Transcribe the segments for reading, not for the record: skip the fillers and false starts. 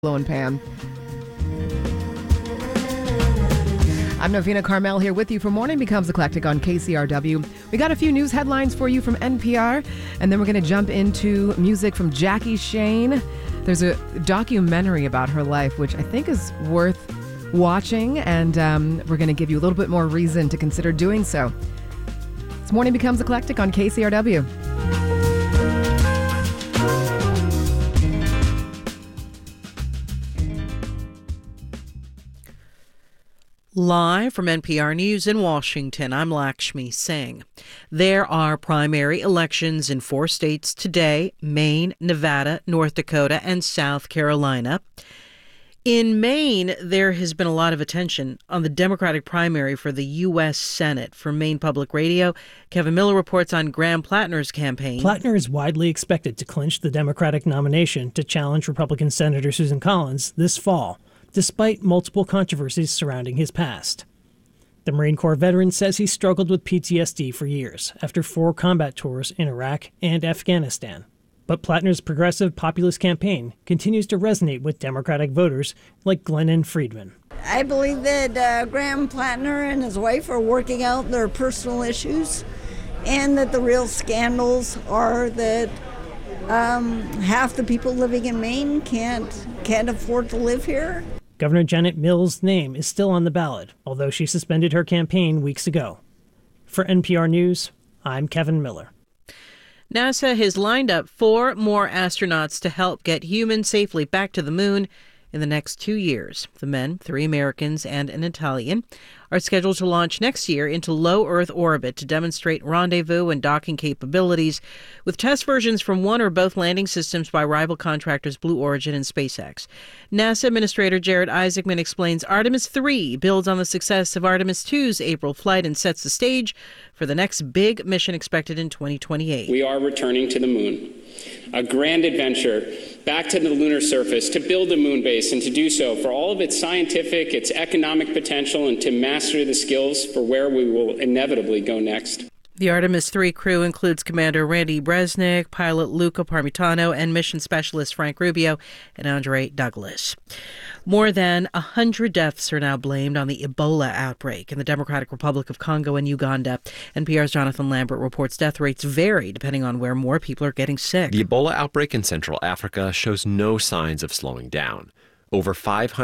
and Pan. I'm Novena Carmel here with you for Morning Becomes Eclectic on KCRW. We got a few news headlines for you from NPR, and then we're going to jump into music from Jackie Shane. There's a documentary about her life, which I think is worth watching, and we're going to give you a little bit more reason to consider doing so. It's Morning Becomes Eclectic on KCRW. Live from NPR News in Washington, I'm Lakshmi Singh. There are primary elections in 4 states today: Maine, Nevada, North Dakota, and South Carolina. In Maine, there has been a lot of attention on the Democratic primary for the U.S. Senate. For Maine Public Radio, Kevin Miller reports on Graham Plattner's campaign. Plattner is widely expected to clinch the Democratic nomination to challenge Republican Senator Susan Collins this fall, despite multiple controversies surrounding his past. The Marine Corps veteran says he struggled with PTSD for years after 4 combat tours in Iraq and Afghanistan. But Plattner's progressive populist campaign continues to resonate with Democratic voters like Glennon Friedman. I believe that Graham Plattner and his wife are working out their personal issues, and that the real scandals are that half the people living in Maine can't afford to live here. Governor Janet Mills' name is still on the ballot, although she suspended her campaign weeks ago. For NPR News, I'm Kevin Miller. NASA has lined up 4 more astronauts to help get humans safely back to the moon in the next 2 years. The men, 3 Americans and an Italian, are scheduled to launch next year into low Earth orbit to demonstrate rendezvous and docking capabilities, with test versions from one or both landing systems by rival contractors Blue Origin and SpaceX. NASA Administrator Jared Isaacman explains Artemis 3 builds on the success of Artemis 2's April flight and sets the stage for the next big mission expected in 2028. We are returning to the moon, a grand adventure back to the lunar surface to build a moon base, and to do so for all of its scientific, its economic potential, and to master the skills for where we will inevitably go next. The Artemis 3 crew includes Commander Randy Bresnik, pilot Luca Parmitano, and mission specialist Frank Rubio and Andre Douglas. More than 100 deaths are now blamed on the Ebola outbreak in the Democratic Republic of Congo and Uganda. NPR's Jonathan Lambert reports death rates vary depending on where more people are getting sick. The Ebola outbreak in Central Africa shows no signs of slowing down. Over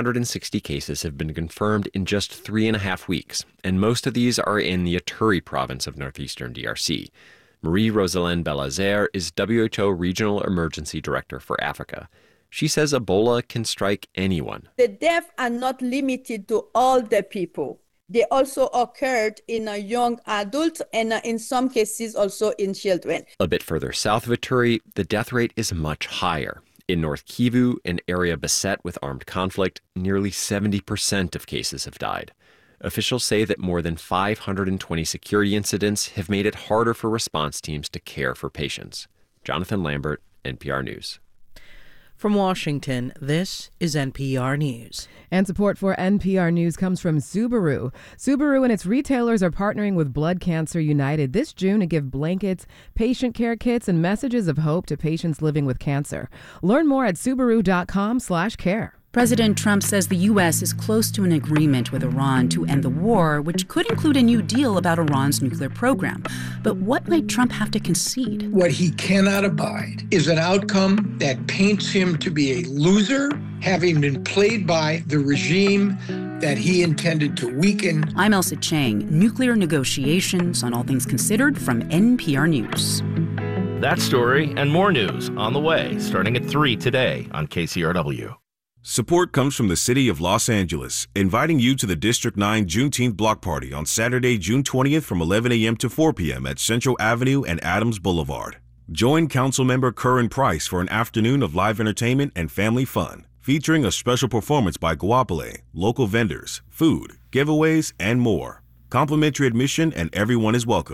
560 cases have been confirmed in just 3.5 weeks, and most of these are in the Ituri province of northeastern DRC. Marie-Rosalind Belazer is WHO Regional Emergency Director for Africa. She says Ebola can strike anyone. The deaths are not limited to older people. They also occurred in young adults and in some cases also in children. A bit further south of Ituri, the death rate is much higher. In North Kivu, an area beset with armed conflict, nearly 70% of cases have died. Officials say that more than 520 security incidents have made it harder for response teams to care for patients. Jonathan Lambert, NPR News. From Washington, this is NPR News. And support for NPR News comes from Subaru. Subaru and its retailers are partnering with Blood Cancer United this June to give blankets, patient care kits, and messages of hope to patients living with cancer. Learn more at Subaru.com/care. President Trump says the U.S. is close to an agreement with Iran to end the war, which could include a new deal about Iran's nuclear program. But what might Trump have to concede? What he cannot abide is an outcome that paints him to be a loser, having been played by the regime that he intended to weaken. I'm Elsa Chang. Nuclear negotiations on All Things Considered from NPR News. That story and more news on the way, starting at 3 today on KCRW. Support comes from the City of Los Angeles, inviting you to the District 9 Juneteenth Block Party on Saturday, June 20th from 11 a.m. to 4 p.m. at Central Avenue and Adams Boulevard. Join Councilmember Curran Price for an afternoon of live entertainment and family fun, featuring a special performance by Guapole, local vendors, food, giveaways, and more. Complimentary admission and everyone is welcome.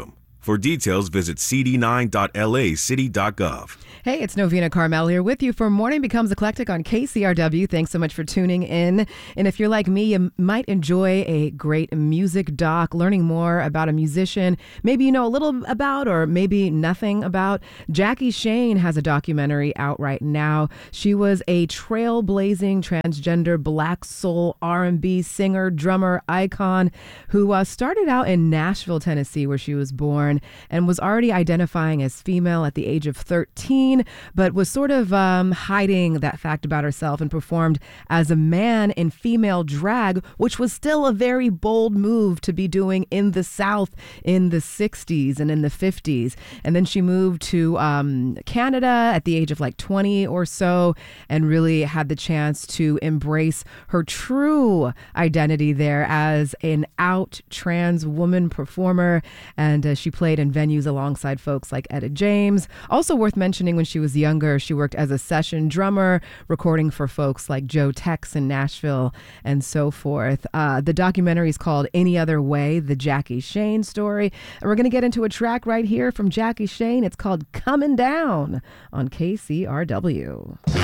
For details, visit cd9.lacity.gov. Hey, it's Novena Carmel here with you for Morning Becomes Eclectic on KCRW. Thanks so much for tuning in. And if you're like me, you might enjoy a great music doc, learning more about a musician, maybe you know a little about or maybe nothing about. Jackie Shane has a documentary out right now. She was a trailblazing transgender black soul R&B singer, drummer, icon who started out in Nashville, Tennessee, where she was born, and was already identifying as female at the age of 13, but was sort of hiding that fact about herself and performed as a man in female drag, which was still a very bold move to be doing in the South in the 60s and in the 50s. And then she moved to Canada at the age of like 20 or so and really had the chance to embrace her true identity there as an out trans woman performer. And she played in venues alongside folks like Etta James. Also worth mentioning, when she was younger, she worked as a session drummer, recording for folks like Joe Tex in Nashville and so forth. The documentary is called Any Other Way, the Jackie Shane story. And we're going to get into a track right here from Jackie Shane. It's called Coming Down on KCRW.